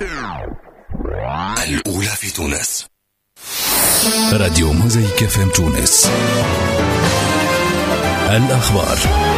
الأولى في تونس. راديو موزايك FM تونس. الأخبار.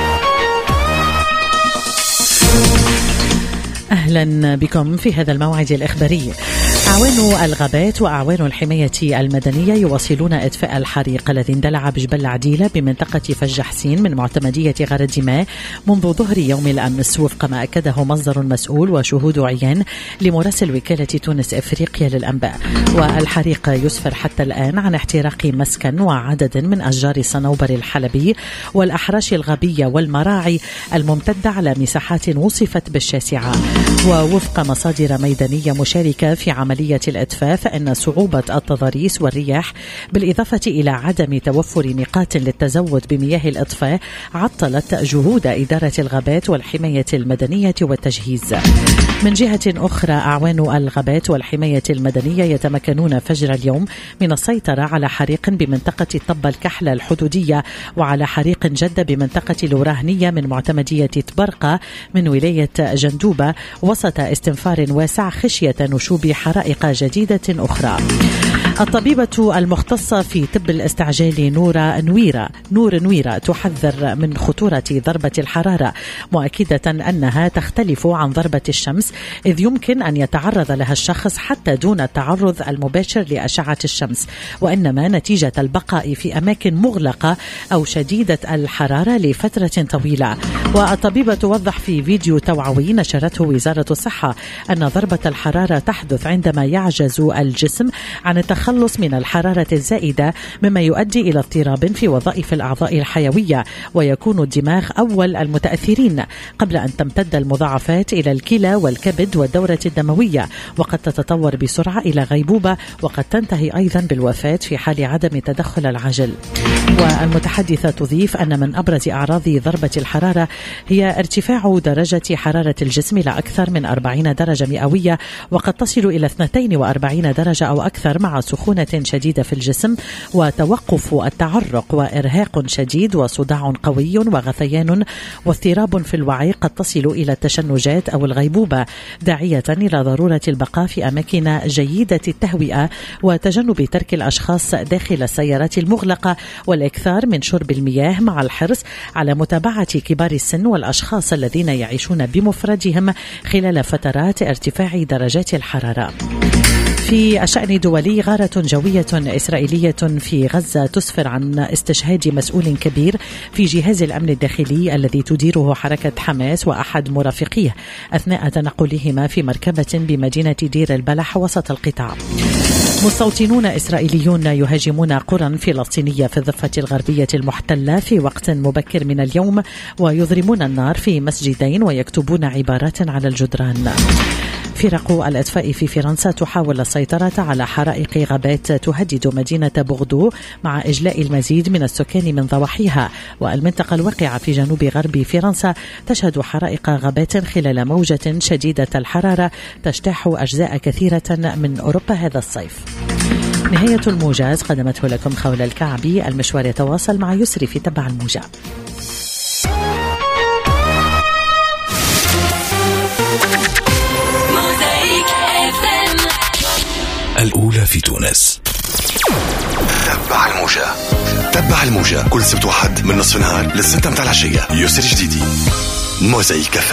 أهلا بكم في هذا الموعد الإخباري. أعوان الغابات وأعوان الحماية المدنية يواصلون إطفاء الحريق الذي اندلع بجبل عديلة بمنطقة فج حسين من معتمدية غار الدماء منذ ظهر يوم الأمس، وفق ما أكده مصدر مسؤول وشهود عيان لمراسل وكالة تونس إفريقيا للأنباء. والحريق يسفر حتى الآن عن احتراق مسكن وعدد من أشجار صنوبر الحلبي والأحراش الغابية والمراعي الممتدة على مساحات وصفت بالشاسعة. ووفق مصادر ميدانية مشاركة في عملية الإطفاء فإن صعوبة التضاريس والرياح بالإضافة إلى عدم توفر نقاط للتزود بمياه الإطفاء عطلت جهود إدارة الغابات والحماية المدنية والتجهيز. من جهة أخرى أعوان الغابات والحماية المدنية يتمكنون فجر اليوم من السيطرة على حريق بمنطقة طب الكحلة الحدودية وعلى حريق جدة بمنطقة الوراهنية من معتمدية تبرقة من ولاية جندوبة وسط استنفار واسع خشية نشوب حرائق جديدة أخرى. الطبيبة المختصة في طب الاستعجال نور نويرة تحذر من خطورة ضربة الحرارة، مؤكدة أنها تختلف عن ضربة الشمس إذ يمكن أن يتعرض لها الشخص حتى دون التعرض المباشر لأشعة الشمس، وإنما نتيجة البقاء في أماكن مغلقة أو شديدة الحرارة لفترة طويلة. والطبيبة توضح في فيديو توعوي نشرته وزارة الصحة أن ضربة الحرارة تحدث عندما يعجز الجسم عن التخلص من الحرارة الزائدة مما يؤدي إلى اضطراب في وظائف الأعضاء الحيوية، ويكون الدماغ أول المتأثرين قبل أن تمتد المضاعفات إلى الكلى والكبد والدورة الدموية، وقد تتطور بسرعة إلى غيبوبة وقد تنتهي أيضا بالوفاة في حال عدم التدخل العاجل. والمتحدثة تضيف أن من أبرز أعراض ضربة الحرارة هي ارتفاع درجة حرارة الجسم إلى أكثر من 40 درجة مئوية، وقد تصل إلى 42 درجة أو أكثر مع سخونة شديدة في الجسم وتوقف التعرق وإرهاق شديد وصداع قوي وغثيان واضطراب في الوعي قد تصل إلى التشنجات أو الغيبوبة، داعية إلى ضرورة البقاء في أماكن جيدة التهوئة وتجنب ترك الأشخاص داخل السيارات المغلقة والإكثار من شرب المياه مع الحرص على متابعة كبار السن والأشخاص الذين يعيشون بمفردهم خلال فترات ارتفاع درجات الحرارة. في الشأن دولي، غارة جوية إسرائيلية في غزة تسفر عن استشهاد مسؤول كبير في جهاز الأمن الداخلي الذي تديره حركة حماس وأحد مرافقيه أثناء تنقلهما في مركبة بمدينة دير البلح وسط القطاع. مستوطنون إسرائيليون يهاجمون قرى فلسطينية في الضفة الغربية المحتلة في وقت مبكر من اليوم ويضرمون النار في مسجدين ويكتبون عبارات على الجدران. فرق الإطفاء في فرنسا تحاول السيطرة على حرائق غابات تهدد مدينة بوردو مع إجلاء المزيد من السكان من ضواحيها، والمنطقة الواقعة في جنوب غرب فرنسا تشهد حرائق غابات خلال موجة شديدة الحرارة تجتاح أجزاء كثيرة من أوروبا هذا الصيف. نهاية الموجز قدمته لكم خولة الكعبي. المشوار يتواصل مع يسري في تبع الموجة. الأولى في تونس. تبع الموجة كل سبت وحد من نصف النهار للستة متاع العشية. يسري جديدي موزايك FM.